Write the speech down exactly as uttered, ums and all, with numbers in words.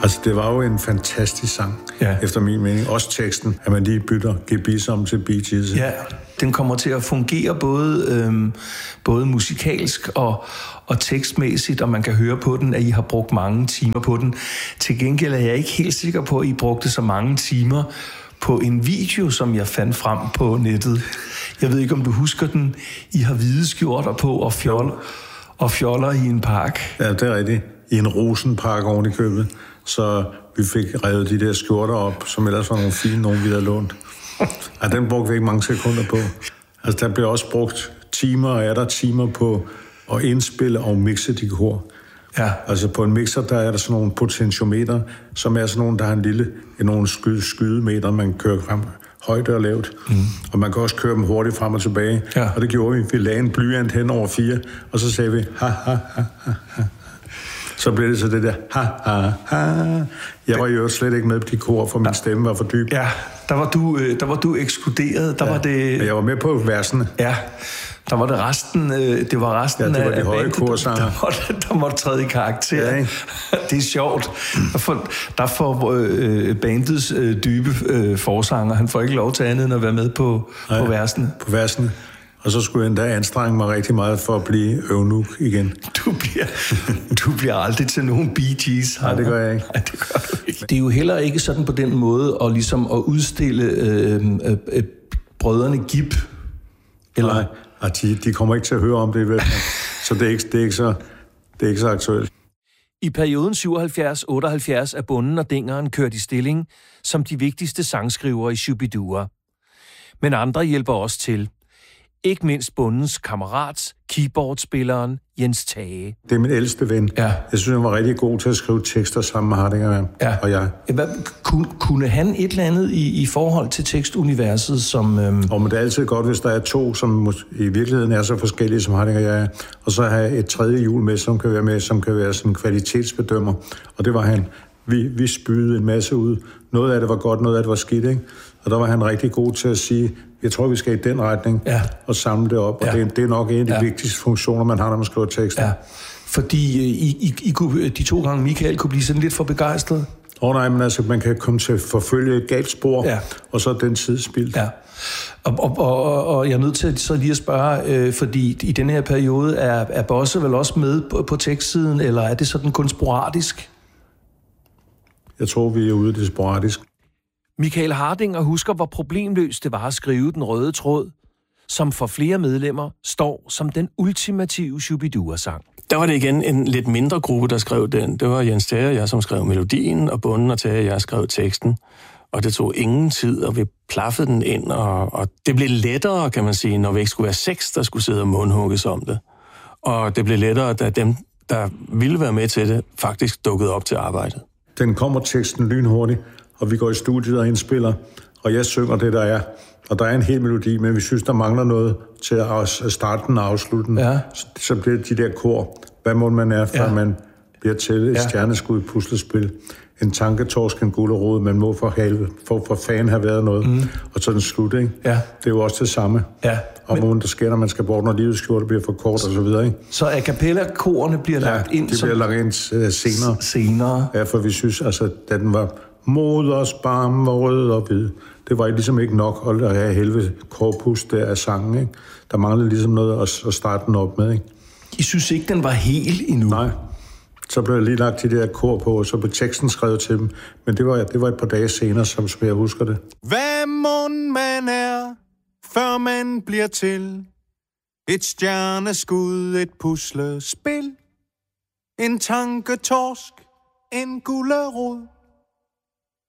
Altså, det var jo en fantastisk sang, ja. Efter min mening. Også teksten, at man lige bytter gebis om til Bee Gees. Ja, den kommer til at fungere både, øhm, både musikalsk og, og tekstmæssigt, og man kan høre på den, at I har brugt mange timer på den. Til gengæld er jeg ikke helt sikker på, at I brugte så mange timer på en video, som jeg fandt frem på nettet. Jeg ved ikke, om du husker den. I har hvide skjorter på og fjoller, og fjoller i en park. Ja, det er rigtigt. I en rosenpark oven i købet. Så vi fik revet de der skjorter op, som ellers var nogle fine, nogle vi havde lånt. Ja, den brugte vi ikke mange sekunder på. Altså, der blev også brugt timer, og er der timer på at indspille og mixe de kor. Ja. Altså, på en mixer, der er der sådan nogle potentiometer, som er sådan nogle, der har en lille, nogle skyde, skydemeter, man kører frem højt og lavt. Mm. Og man kan også køre dem hurtigt frem og tilbage. Ja. Og det gjorde vi. Vi lagde en blyant hen over fire, og så sagde vi, ha, ha, ha, ha, ha. Så blev det så det der, ha, ha, ha. Jeg var jo slet ikke med på de kor, for min stemme var for dyb. Ja, der var du, der var du ekskluderet. Der ja, var det... Men jeg var med på versene. Ja, der var det resten, det var resten ja, det var de af høje korsanger. Der, der, der måtte træde i karakter. Ja, det er sjovt. Der får, der får øh, bandets øh, dybe øh, forsanger, han får ikke lov til andet end at være med på, ja, på versene. På versene. Og så skulle jeg endda anstrenge mig rigtig meget for at blive øvnuk igen. Du bliver, du bliver aldrig til nogen Bee Gees. Nej, det gør jeg ikke. Nej, det gør du ikke. Det er jo heller ikke sådan på den måde at, ligesom at udstille øh, øh, øh, brødrene Gibb. Eller? Nej, og de, de kommer ikke til at høre om det, vel? Så det er ikke, det er ikke, så, det er ikke så aktuelt. I perioden syvoghalvfjerds otteoghalvfjerds er Bonden og Dingeren kørt i stilling som de vigtigste sangskrivere i Shu-bi-dua. Men andre hjælper også til. Ikke mindst Bondens kammerat, keyboardspilleren Jens Tage. Det er min ældste ven. Ja. Jeg synes, han var rigtig god til at skrive tekster sammen med Hardinger ja. og jeg. Hvad, kunne, kunne han et eller andet i, i forhold til tekstuniverset, som... Øhm... Og men det er altid godt, hvis der er to, som i virkeligheden er så forskellige, som Hardinger og jeg er. Og så have et tredje hjul med, som kan være med, som kan være sådan en kvalitetsbedømmer. Og det var han. Vi, vi spydede en masse ud. Noget af det var godt, noget af det var skidt, ikke? Og der var han rigtig god til at sige, jeg tror, vi skal i den retning ja. og samle det op. Og ja. det, det er nok en af de ja. vigtigste funktioner, man har, når man skriver tekster. Ja. Fordi I, I, I kunne, de to gange Michael kunne blive sådan lidt for begejstret. Åh oh, nej, men altså, man kan komme til at forfølge et galt spor, ja. og så er den tid spildt. Ja. Og, og, og, og jeg er nødt til så lige at spørge, øh, fordi i den her periode er, er Bosse vel også med på, på tekstsiden, eller er det sådan kun sporadisk? Jeg tror, vi er ude det sporadisk. Michael Hardinger husker, hvor problemløst det var at skrive Den Røde Tråd, som for flere medlemmer står som den ultimative Shu-bi-dua-sang. Der var det igen en lidt mindre gruppe, der skrev den. Det var Jens Tage og jeg, som skrev melodien, og Bonden og Tage og jeg skrev teksten. Og det tog ingen tid, og vi plaffede den ind, og, og det blev lettere, kan man sige, når vi ikke skulle være seks, der skulle sidde og mundhugges om det. Og det blev lettere, da dem, der ville være med til det, faktisk dukkede op til arbejdet. Den kommer teksten lynhurtigt, og vi går i studiet og indspiller, og jeg synger det, der er. Og der er en hel melodi, men vi synes, der mangler noget til at starte den og afslutte den. Ja. Så bliver det de der kor. Hvad må man er, før ja. man bliver til et ja. stjerneskud puslespil. En tanketorsk, en gulerod, man må for halve, for, for fan have været noget. Mm. Og så den slut, ikke? Ja. Det er jo også det samme. Ja. Og men... der sker, når man skal bort, når livets skjorte bliver for kort og så videre, ikke? Så a cappella-korene bliver lagt ja, ind de som... bliver lagt ind uh, senere. S- senere. Ja, for vi synes, altså, da den var moders barm og rød og hvid, det var ligesom ikke nok at have helvede korpus der af sangen, ikke? Der manglede ligesom noget at, at starte den op med, ikke? I synes ikke, den var helt endnu? Nej. Så blev jeg lige lagt de der kor på, og så blev teksten skrevet til dem. Men det var, det var et par dage senere, som, som jeg husker det. Hvad må man er, før man bliver til? Et stjerneskud, et puslespil. En tanketorsk, en gulerod.